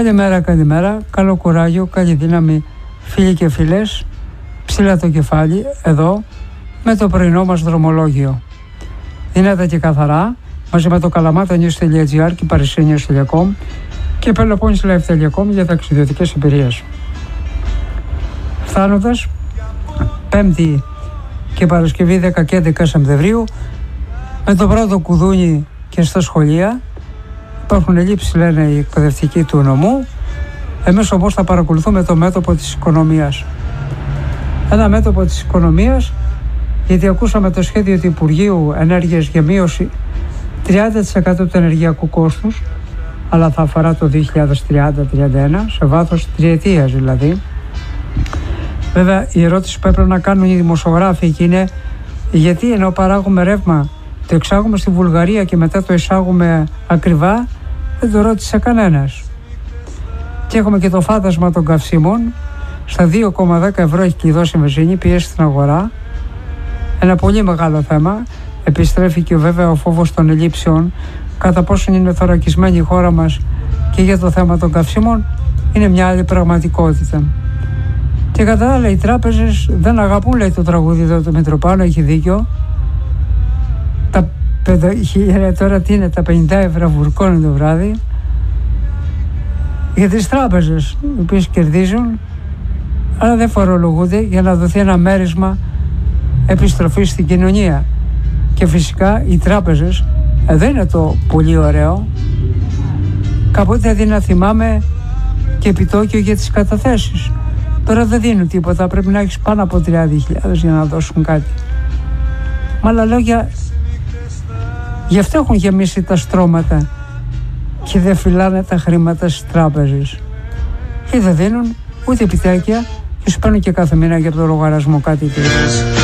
Καλημέρα, καλό κουράγιο, καλή δύναμη φίλοι και φίλες. Ψηλά το κεφάλι, εδώ, με το πρωινό μας δρομολόγιο. Δυνατά και καθαρά, μαζί με το kalamata.news.gr και parisnews.com και peloponneslive.com για ταξιδιωτικές εμπειρίες. Φτάνοντας, Πέμπτη και Παρασκευή 10 και 11 Σεπτεμβρίου, με το πρώτο κουδούνι και στα σχολεία. Υπάρχουν ελλείψεις, λένε οι εκπαιδευτικοί του νομού. Εμείς όμως θα παρακολουθούμε το μέτωπο της οικονομίας. Ένα μέτωπο της οικονομίας, γιατί ακούσαμε το σχέδιο του Υπουργείου Ενέργειας για μείωση 30% του ενεργειακού κόστους, αλλά θα αφορά το 2030-31, σε βάθος τριετίας δηλαδή. Βέβαια, η ερώτηση που έπρεπε να κάνουν οι δημοσιογράφοι εκεί είναι γιατί ενώ παράγουμε ρεύμα, το εξάγουμε στη Βουλγαρία και μετά το εισάγουμε ακριβά, δεν το ρώτησε κανένας. Και έχουμε και το φάντασμα των καυσίμων. Στα 2,10 ευρώ έχει κλειδώσει η βενζίνη, πιέσει στην αγορά. Ένα πολύ μεγάλο θέμα. Επιστρέφει και βέβαια ο φόβος των ελλείψεων. Κατά πόσον είναι θωρακισμένη η χώρα μας και για το θέμα των καυσίμων, είναι μια άλλη πραγματικότητα. Και κατά άλλα, οι τράπεζες δεν αγαπούν, λέει το τραγούδι εδώ του Μητροπάνου, έχει δίκιο. Τώρα τι είναι, τα 50 ευρώ βουρκώνουν το βράδυ για τις τράπεζες, οι οποίες κερδίζουν αλλά δεν φορολογούνται, για να δοθεί ένα μέρισμα επιστροφής στην κοινωνία. Και φυσικά οι τράπεζες, δεν είναι το πολύ ωραίο, κάποτε έδινα, θυμάμαι, και επιτόκιο για τις καταθέσεις. Τώρα δεν δίνουν τίποτα, πρέπει να έχεις πάνω από 30.000 για να δώσουν κάτι. Με άλλα λόγια, γι' αυτό έχουν γεμίσει τα στρώματα και δεν φυλάνε τα χρήματα στις τράπεζες. Και δεν δίνουν ούτε επιτέκεια και σου παίρνουν και κάθε μήνα για το λογαριασμό κάτι τέτοιο.